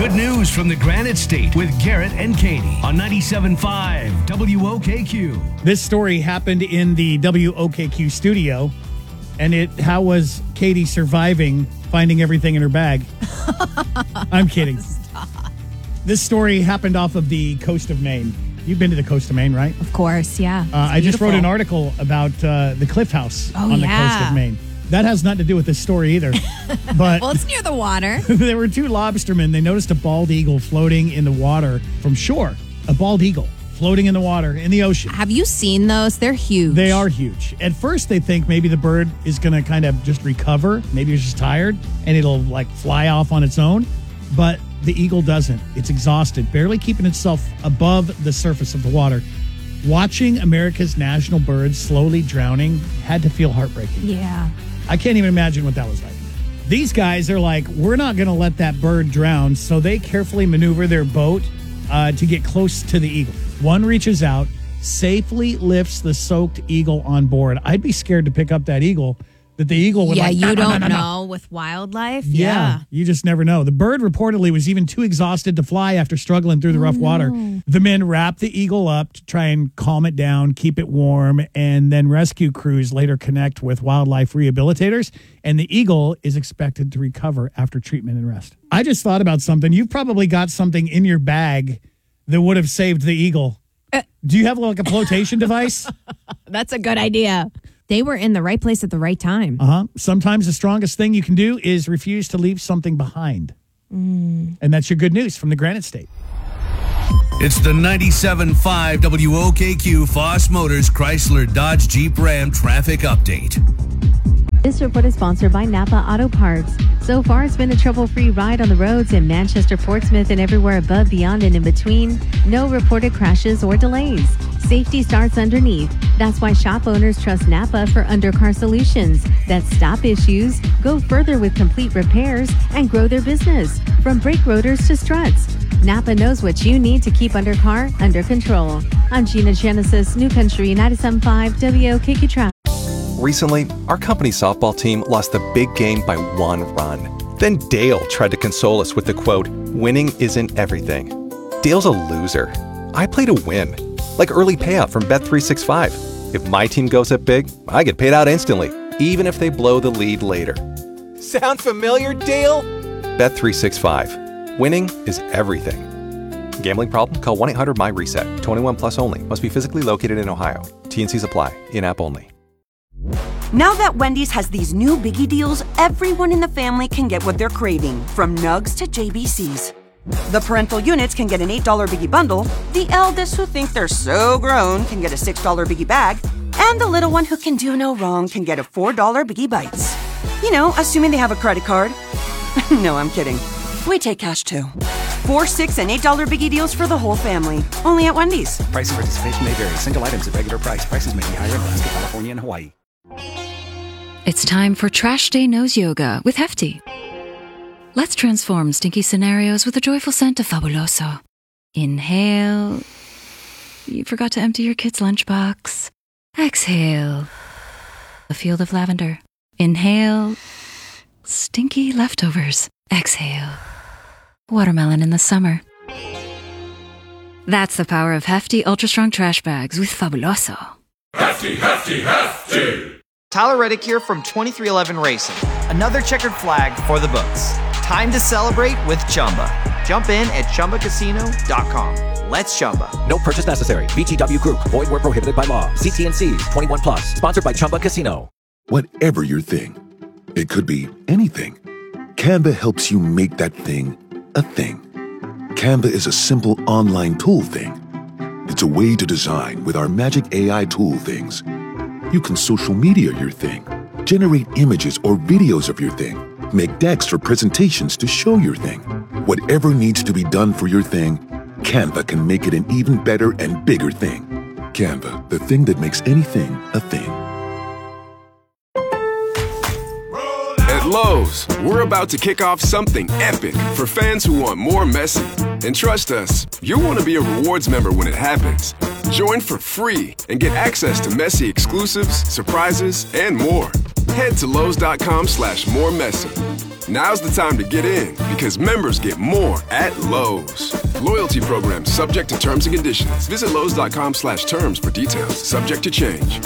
good news from the Granite State with Garrett and Katie on 97.5 WOKQ. This story happened in the WOKQ studio, and how was Katie surviving finding everything in her bag? I'm kidding. Stop. This story happened off of the coast of Maine. You've been to the coast of Maine, right? Of course, yeah. I just wrote an article about the Cliff House on the coast of Maine. That has nothing to do with this story either. But well, it's near the water. There were two lobstermen. They noticed a bald eagle floating in the water from shore. A bald eagle floating in the water in the ocean. Have you seen those? They're huge. They are huge. At first, they think maybe the bird is going to kind of just recover. Maybe it's just tired and it'll like fly off on its own. But the eagle doesn't. It's exhausted, barely keeping itself above the surface of the water. Watching America's national birds slowly drowning had to feel heartbreaking. Yeah. I can't even imagine what that was like. These guys are like, we're not going to let that bird drown, so they carefully maneuver their boat to get close to the eagle. One reaches out, safely lifts the soaked eagle on board. I'd be scared to pick up that eagle. That the eagle would you don't know with wildlife. Yeah, you just never know. The bird reportedly was even too exhausted to fly after struggling through the rough water. The men wrapped the eagle up to try and calm it down, keep it warm, and then rescue crews later connect with wildlife rehabilitators, and the eagle is expected to recover after treatment and rest. I just thought about something. You've probably got something in your bag that would have saved the eagle. Do you have like a flotation device? That's a good idea. They were in the right place at the right time. Sometimes the strongest thing you can do is refuse to leave something behind. And that's your good news from the Granite State. It's the 97.5 WOKQ Foss Motors Chrysler Dodge Jeep Ram traffic update. This report is sponsored by Napa Auto Parts. So far, it's been a trouble-free ride on the roads in Manchester, Portsmouth, and everywhere above, beyond, and in between. No reported crashes or delays. Safety starts underneath. That's why shop owners trust Napa for undercar solutions that stop issues, go further with complete repairs, and grow their business. From brake rotors to struts, Napa knows what you need to keep undercar under control. I'm Gina Genesis, New Country 97.5 WOKQ Traffic. Recently, our company softball team lost the big game by 1 run. Then Dale tried to console us with the quote, "Winning isn't everything." Dale's a loser. I play to win. Like early payout from Bet365. If my team goes up big, I get paid out instantly, even if they blow the lead later. Sound familiar, Dale? Bet365. Winning is everything. Gambling problem? Call 1-800-MY-RESET. 21 plus only. Must be physically located in Ohio. T&Cs apply. In-app only. Now that Wendy's has these new biggie deals, everyone in the family can get what they're craving, from nugs to JBCs. The parental units can get an $8 biggie bundle, the eldest who think they're so grown can get a $6 biggie bag, and the little one who can do no wrong can get a $4 biggie bites. You know, assuming they have a credit card. No, I'm kidding. We take cash too. 4, 6, and $8 biggie deals for the whole family. Only at Wendy's. Price and participation may vary. Single items at regular price. Prices may be higher in Alaska, California, and Hawaii. It's time for Trash Day Nose Yoga with Hefty. Let's transform stinky scenarios with a joyful scent of Fabuloso. Inhale. You forgot to empty your kid's lunchbox. Exhale. A field of lavender. Inhale. Stinky leftovers. Exhale. Watermelon in the summer. That's the power of Hefty Ultra Strong Trash Bags with Fabuloso. Hefty, Hefty, Hefty! Tyler Reddick here from 2311 Racing. Another checkered flag for the books. Time to celebrate with Chumba. Jump in at ChumbaCasino.com. Let's Chumba. No purchase necessary. VGW Group. Void where prohibited by law. See T&Cs. 21 plus. Sponsored by Chumba Casino. Whatever your thing, it could be anything. Canva helps you make that thing a thing. Canva is a simple online tool thing. It's a way to design with our magic AI tool things. You can social media your thing, generate images or videos of your thing, make decks for presentations to show your thing. Whatever needs to be done for your thing, Canva can make it an even better and bigger thing. Canva, the thing that makes anything a thing. At Lowe's, we're about to kick off something epic for fans who want more Messi. And trust us, you'll want to be a rewards member when it happens. Join for free and get access to Messi exclusives, surprises, and more. Head to Lowe's.com/moremessy. Now's the time to get in because members get more at Lowe's. Loyalty program subject to terms and conditions. Visit Lowe's.com/terms for details. Subject to change.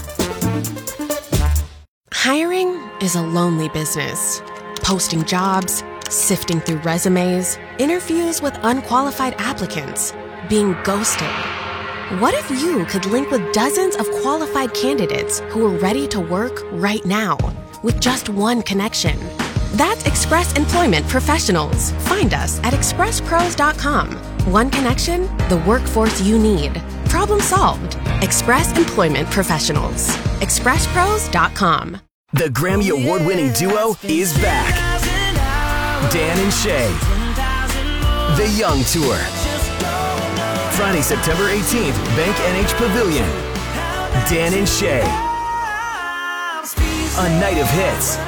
Hiring is a lonely business. Posting jobs, sifting through resumes, interviews with unqualified applicants, being ghosted. What if you could link with dozens of qualified candidates who are ready to work right now with just one connection? That's Express Employment Professionals. Find us at expresspros.com. One connection, the workforce you need. Problem solved. Express Employment Professionals. expresspros.com. The Grammy Award-winning duo is back. Dan and Shay. The Young Tour. Friday, September 18th, Bank NH Pavilion. Dan and Shay. A night of hits.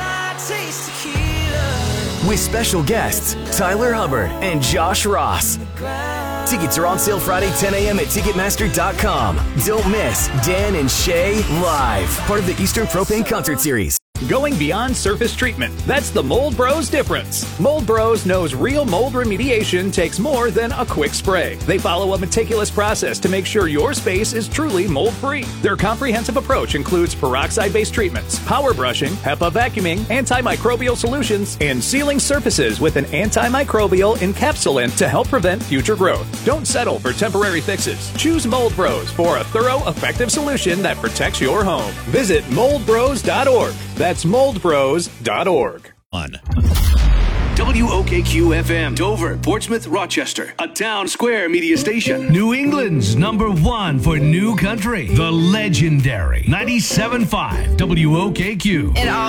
With special guests, Tyler Hubbard and Josh Ross. Tickets are on sale Friday, 10 a.m. at Ticketmaster.com. Don't miss Dan and Shay live. Part of the Eastern Propane Concert Series. Going beyond surface treatment. That's the Mold Bros difference. Mold Bros knows real mold remediation takes more than a quick spray. They follow a meticulous process to make sure your space is truly mold-free. Their comprehensive approach includes peroxide-based treatments, power brushing, HEPA vacuuming, antimicrobial solutions, and sealing surfaces with an antimicrobial encapsulant to help prevent future growth. Don't settle for temporary fixes. Choose Mold Bros for a thorough, effective solution that protects your home. Visit moldbros.org. That's moldbros.org. WOKQ-FM, Dover, Portsmouth, Rochester, a town square media station. New England's #1 for new country, the legendary 97.5 WOKQ.